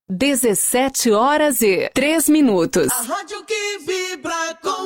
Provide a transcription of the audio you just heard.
17 horas e 3 minutos. A rádio que vibra com